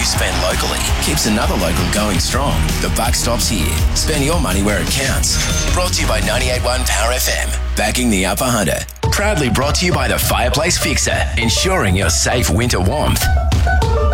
spent locally keeps another local going strong. The buck stops here. Spend your money where it counts. Brought to you by 98.1 Power FM. Backing the Upper Hunter. Proudly brought to you by the Fireplace Fixer. Ensuring your safe winter warmth.